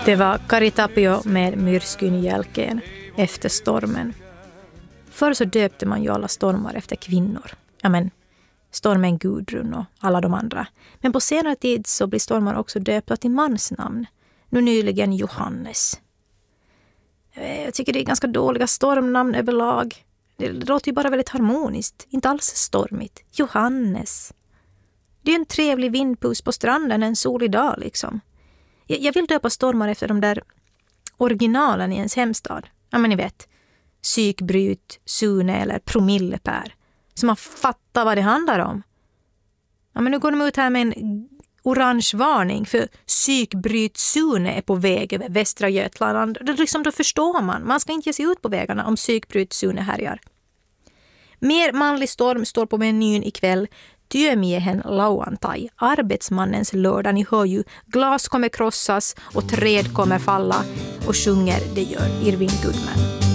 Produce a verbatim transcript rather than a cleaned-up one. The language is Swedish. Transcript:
Det var Kari Tapio med Myrskyn jälkeen efter stormen. Förr så döpte man ju alla stormar efter kvinnor. Ja men, stormen Gudrun och alla de andra. Men på senare tid så blir stormar också döpta till mansnamn. Nu nyligen Johannes. Jag tycker det är ganska dåliga stormnamn överlag. Det låter ju bara väldigt harmoniskt. Inte alls stormigt. Johannes. Det är en trevlig vindpus på stranden en solig dag liksom. Jag vill döpa stormar efter de där originalen i ens hemstad. Ja men ni vet. Psykbryt, Sune eller Promillepär. Så man fattar vad det handlar om. Ja men nu går de ut här med en orange varning för psykbryt Sune är på väg över Västra Götland. Det liksom, då förstår man. Man ska inte ge sig ut på vägarna om psykbryt Sune härjar. Mer manlig storm står på menyn ikväll. Työmiehen lauantai, arbetsmannens lördag. Ni hör ju, glas kommer krossas och träd kommer falla och sjunger det gör Irving Goodman.